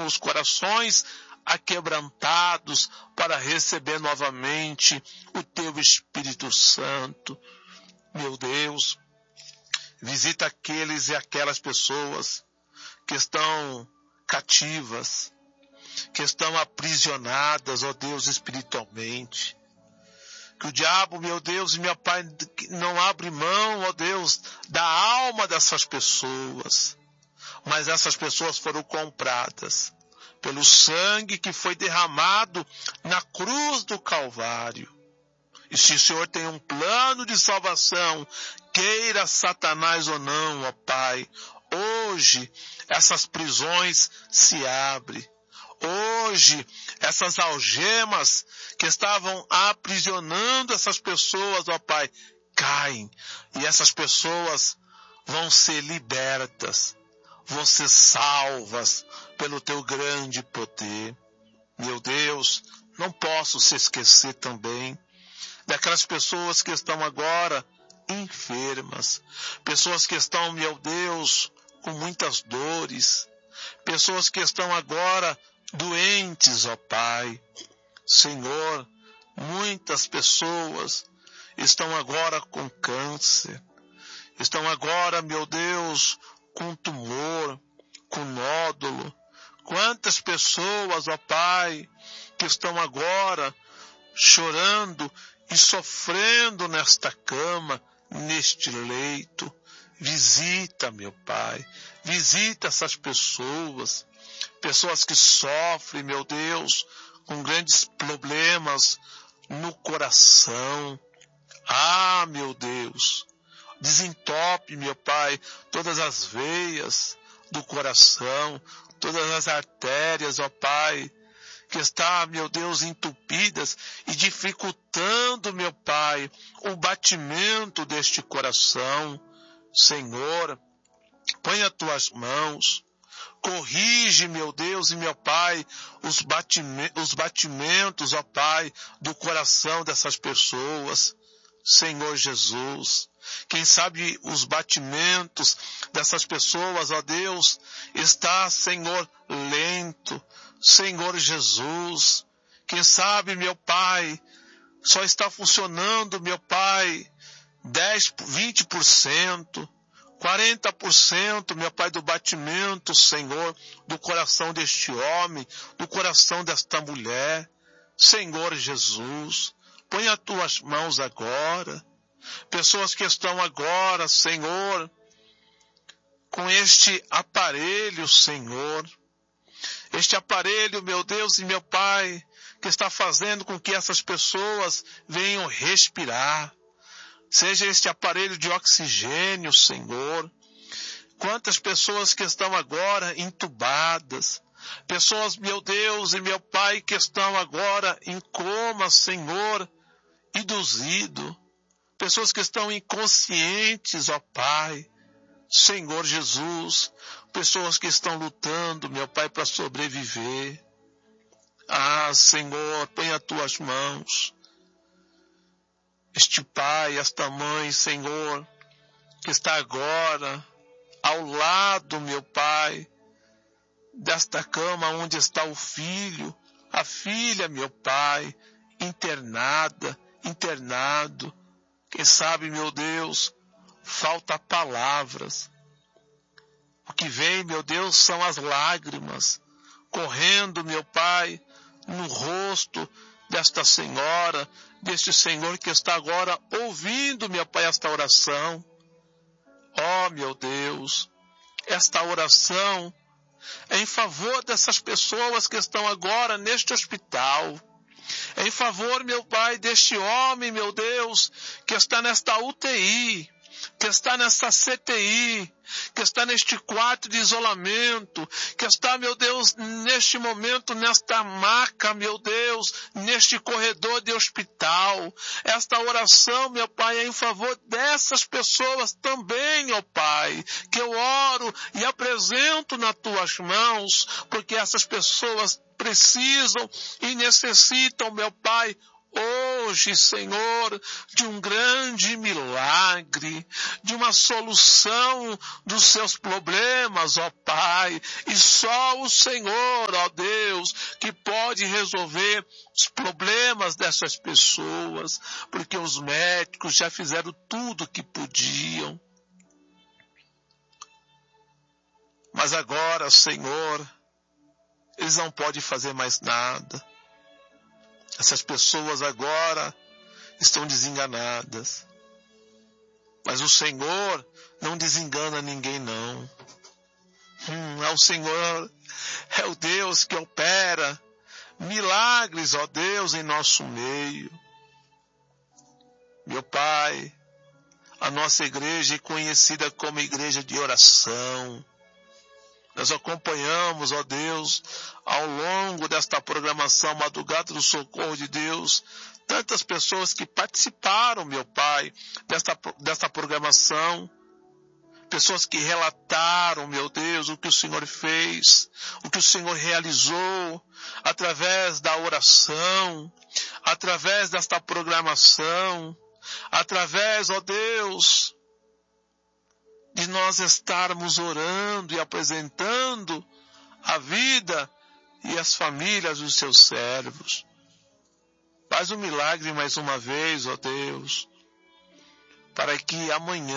os corações aquebrantados para receber novamente o teu Espírito Santo. Meu Deus, visita aqueles e aquelas pessoas que estão cativas, que estão aprisionadas, ó Deus, espiritualmente. Que o diabo, meu Deus e meu Pai, não abre mão, ó Deus, da alma dessas pessoas. Mas essas pessoas foram compradas pelo sangue que foi derramado na cruz do Calvário. E se o Senhor tem um plano de salvação, queira Satanás ou não, ó Pai, hoje essas prisões se abrem. Hoje, essas algemas que estavam aprisionando essas pessoas, ó Pai, caem. E essas pessoas vão ser libertas, vão ser salvas pelo teu grande poder. Meu Deus, não posso se esquecer também daquelas pessoas que estão agora enfermas. Pessoas que estão, meu Deus, com muitas dores. Pessoas que estão agora doentes, ó Pai. Senhor, muitas pessoas estão agora com câncer, estão agora, meu Deus, com tumor, com nódulo. Quantas pessoas, ó Pai, que estão agora chorando e sofrendo nesta cama, neste leito. Visita, meu Pai, visita essas pessoas, pessoas que sofrem, meu Deus, com grandes problemas no coração. Ah, meu Deus, desentope, meu Pai, todas as veias do coração, todas as artérias, ó Pai, que está, meu Deus, entupidas e dificultando, meu Pai, o batimento deste coração. Senhor, põe as tuas mãos, corrige, meu Deus e meu Pai, os batimentos, ó Pai, do coração dessas pessoas. Senhor Jesus, quem sabe os batimentos dessas pessoas, ó Deus, está, Senhor, lento. Senhor Jesus, quem sabe, meu Pai, só está funcionando, meu Pai, 10, 20%, 40%, meu Pai, do batimento, Senhor, do coração deste homem, do coração desta mulher. Senhor Jesus, põe as tuas mãos agora. Pessoas que estão agora, Senhor, com este aparelho, Senhor. Este aparelho, meu Deus e meu Pai, que está fazendo com que essas pessoas venham respirar. Seja este aparelho de oxigênio, Senhor. Quantas pessoas que estão agora entubadas. Pessoas, meu Deus e meu Pai, que estão agora em coma, Senhor, induzido. Pessoas que estão inconscientes, ó Pai. Senhor Jesus, pessoas que estão lutando, meu Pai, para sobreviver. Ah, Senhor, põe as tuas mãos. Este pai, esta mãe, Senhor, que está agora ao lado, meu Pai, desta cama onde está o filho, a filha, meu Pai, internado. Quem sabe, meu Deus, falta palavras. O que vem, meu Deus, são as lágrimas correndo, meu Pai, no rosto desta senhora, deste Senhor que está agora ouvindo, meu Pai, esta oração. Oh, meu Deus, esta oração é em favor dessas pessoas que estão agora neste hospital. É em favor, meu Pai, deste homem, meu Deus, que está nesta UTI, que está nessa CTI, que está neste quarto de isolamento, que está, meu Deus, neste momento, nesta maca, meu Deus, neste corredor de hospital. Esta oração, meu Pai, é em favor dessas pessoas também, ó Pai, que eu oro e apresento nas tuas mãos, porque essas pessoas precisam e necessitam, meu Pai, hoje, Senhor, de um grande milagre, de uma solução dos seus problemas, ó Pai. E só o Senhor, ó Deus, que pode resolver os problemas dessas pessoas, porque os médicos já fizeram tudo o que podiam. Mas agora, Senhor, eles não podem fazer mais nada. Essas pessoas agora estão desenganadas. Mas o Senhor não desengana ninguém, não. É o Senhor, é o Deus que opera milagres, ó Deus, em nosso meio. Meu Pai, a nossa igreja é conhecida como igreja de oração. Nós acompanhamos, ó Deus, ao longo desta programação Madrugada do Socorro de Deus, tantas pessoas que participaram, meu Pai, desta programação, pessoas que relataram, meu Deus, o que o Senhor fez, o que o Senhor realizou através da oração, através desta programação, através, ó Deus, de nós estarmos orando e apresentando a vida e as famílias dos seus servos. Faz um milagre mais uma vez, ó Deus, para que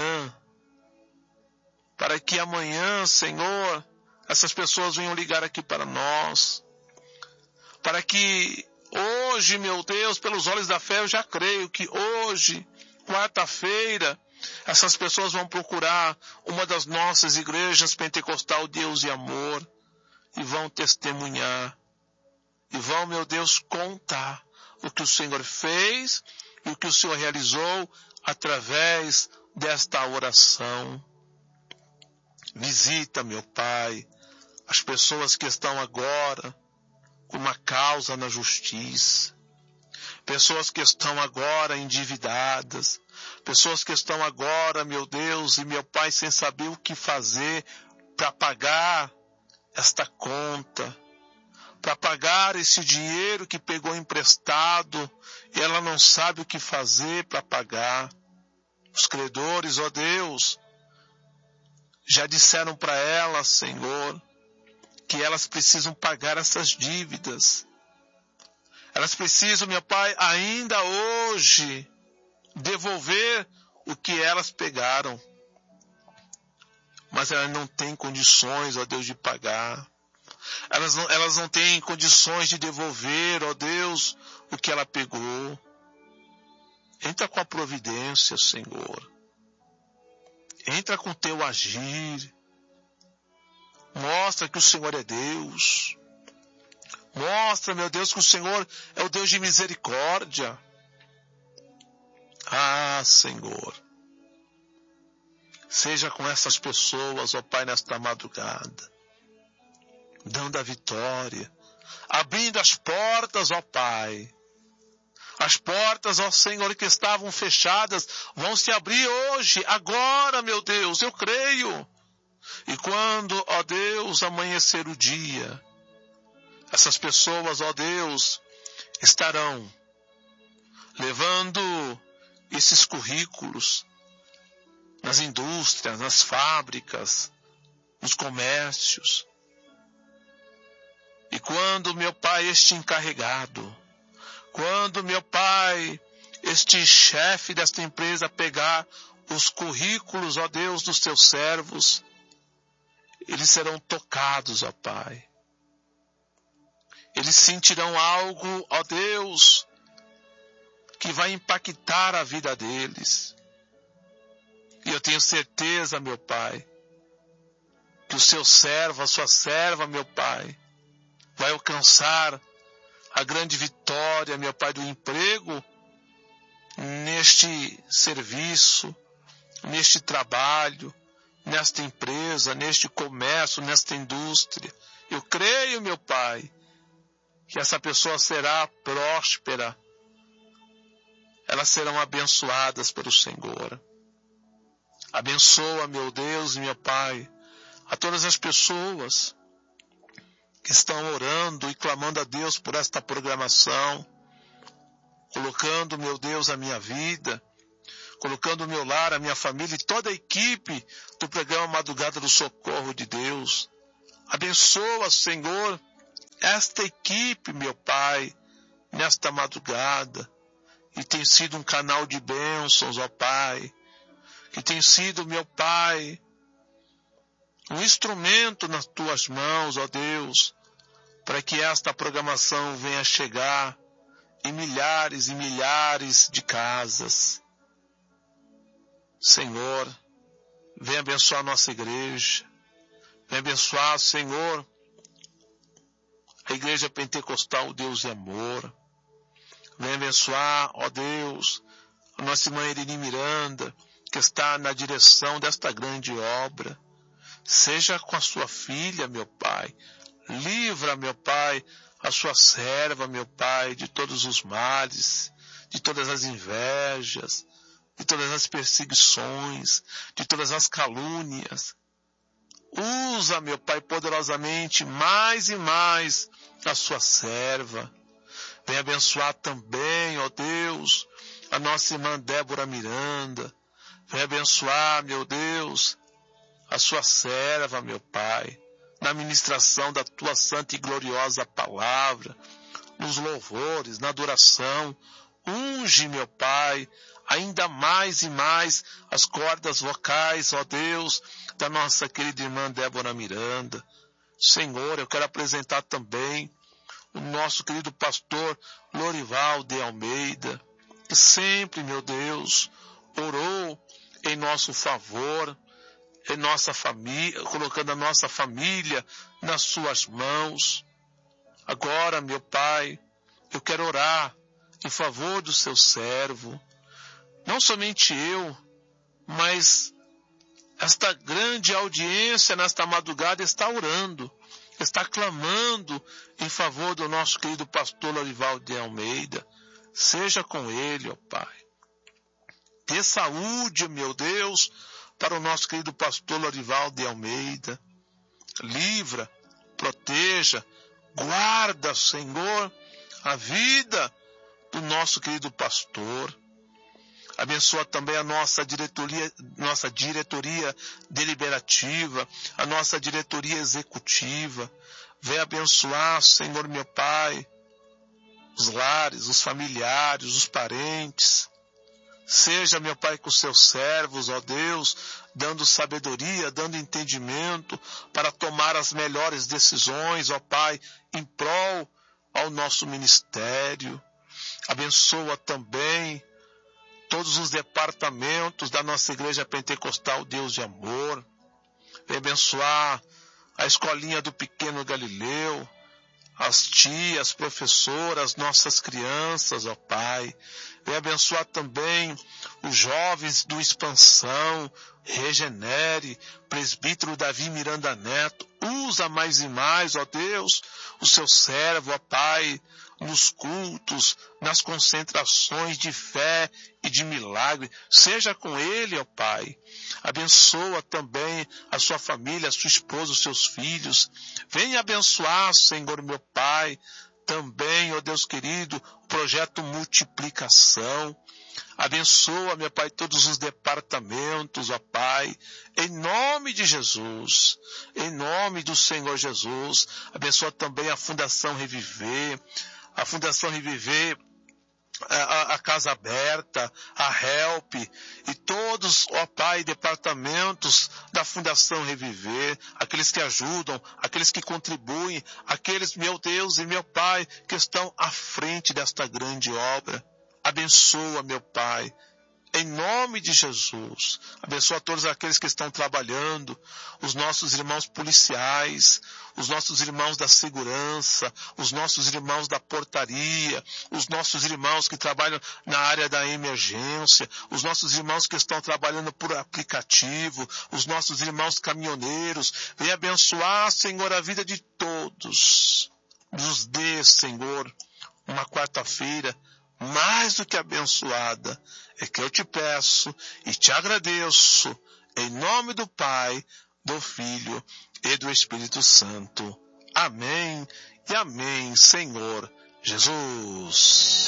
amanhã, Senhor, essas pessoas venham ligar aqui para nós, para que hoje, meu Deus, pelos olhos da fé, eu já creio que hoje, quarta-feira, essas pessoas vão procurar uma das nossas igrejas pentecostal Deus e Amor e vão testemunhar. E vão, meu Deus, contar o que o Senhor fez e o que o Senhor realizou através desta oração. Visita, meu Pai, as pessoas que estão agora com uma causa na justiça. Pessoas que estão agora endividadas, pessoas que estão agora, meu Deus e meu Pai, sem saber o que fazer para pagar esta conta, para pagar esse dinheiro que pegou emprestado e ela não sabe o que fazer para pagar. Os credores, ó Deus, já disseram para elas, Senhor, que elas precisam pagar essas dívidas. Elas precisam, meu Pai, ainda hoje, devolver o que elas pegaram. Mas elas não têm condições, ó Deus, de pagar. Elas não têm condições de devolver, ó Deus, o que ela pegou. Entra com a providência, Senhor. Entra com o teu agir. Mostra que o Senhor é Deus. Mostra, meu Deus, que o Senhor é o Deus de misericórdia. Ah, Senhor, seja com essas pessoas, ó Pai, nesta madrugada, dando a vitória, abrindo as portas, ó Pai. As portas, ó Senhor, que estavam fechadas, vão se abrir hoje, agora, meu Deus, eu creio. E quando, ó Deus, amanhecer o dia, essas pessoas, ó Deus, estarão levando esses currículos nas indústrias, nas fábricas, nos comércios. E quando, meu Pai, este encarregado, quando, meu Pai, este chefe desta empresa pegar os currículos, ó Deus, dos teus servos, eles serão tocados, ó Pai. Eles sentirão algo, ó Deus, que vai impactar a vida deles. E eu tenho certeza, meu Pai, que o seu servo, a sua serva, meu Pai, vai alcançar a grande vitória, meu Pai, do emprego neste serviço, neste trabalho, nesta empresa, neste comércio, nesta indústria. Eu creio, meu Pai, que essa pessoa será próspera. Elas serão abençoadas pelo Senhor. Abençoa, meu Deus e meu Pai, a todas as pessoas que estão orando e clamando a Deus por esta programação. colocando, meu Deus, a minha vida, colocando o meu lar, a minha família e toda a equipe do programa Madrugada do Socorro de Deus. Abençoa, Senhor, esta equipe, meu Pai, nesta madrugada, que tem sido um canal de bênçãos, ó Pai, que tem sido, meu Pai, um instrumento nas tuas mãos, ó Deus, para que esta programação venha chegar em milhares e milhares de casas. Senhor, venha abençoar a nossa igreja, venha abençoar, Senhor, a Igreja Pentecostal, Deus e Amor. Venha abençoar, ó Deus, a nossa irmã Irini Miranda, que está na direção desta grande obra. Seja com a sua filha, meu Pai. Livra, meu Pai, a sua serva, meu Pai, de todos os males, de todas as invejas, de todas as perseguições, de todas as calúnias. Usa, meu Pai, poderosamente mais e mais a sua serva. Venha abençoar também, ó Deus, a nossa irmã Débora Miranda. Venha abençoar, meu Deus, a sua serva, meu Pai, na ministração da tua santa e gloriosa palavra, nos louvores, na adoração. Unge, meu Pai, ainda mais e mais as cordas vocais, ó Deus, da nossa querida irmã Débora Miranda. Senhor, eu quero apresentar também o nosso querido pastor Lorival de Almeida, que sempre, meu Deus, orou em nosso favor, em nossa família, colocando a nossa família nas suas mãos. Agora, meu Pai, eu quero orar em favor do seu servo. Não somente eu, mas esta grande audiência nesta madrugada está orando, está clamando em favor do nosso querido pastor Lorival de Almeida. Seja com ele, ó Pai. Dê saúde, meu Deus, para o nosso querido pastor Lorival de Almeida. Livra, proteja, guarda, Senhor, a vida do nosso querido pastor. Abençoa também a nossa diretoria deliberativa, a nossa diretoria executiva. Vem abençoar, Senhor meu Pai, os lares, os familiares, os parentes. Seja, meu Pai, com os seus servos, ó Deus, dando sabedoria, dando entendimento para tomar as melhores decisões, ó Pai, em prol ao nosso ministério. Abençoa também todos os departamentos da nossa Igreja Pentecostal Deus de Amor. Vem abençoar a escolinha do Pequeno Galileu, as tias, professoras, nossas crianças, ó Pai. Vem abençoar também os jovens do Expansão, Regenere, presbítero Davi Miranda Neto. Usa mais e mais, ó Deus, o seu servo, ó Pai, nos cultos, nas concentrações de fé e de milagre. Seja com ele, ó Pai. Abençoa também a sua família, a sua esposa, os seus filhos. Venha abençoar, Senhor meu Pai, também, ó Deus querido, o projeto Multiplicação. Abençoa, meu Pai, todos os departamentos, ó Pai, em nome de Jesus, em nome do Senhor Jesus. Abençoa também a Fundação Reviver, a Casa Aberta, a Help e todos, ó Pai, departamentos da Fundação Reviver, aqueles que ajudam, aqueles que contribuem, aqueles, meu Deus e meu Pai, que estão à frente desta grande obra. Abençoa, meu Pai, em nome de Jesus. Abençoa todos aqueles que estão trabalhando, os nossos irmãos policiais, os nossos irmãos da segurança, os nossos irmãos da portaria, os nossos irmãos que trabalham na área da emergência, os nossos irmãos que estão trabalhando por aplicativo, os nossos irmãos caminhoneiros. Venha abençoar, Senhor, a vida de todos. Nos dê, Senhor, uma quarta-feira mais do que abençoada. É que eu te peço e te agradeço, em nome do Pai, do Filho e do Espírito Santo. Amém e amém, Senhor Jesus.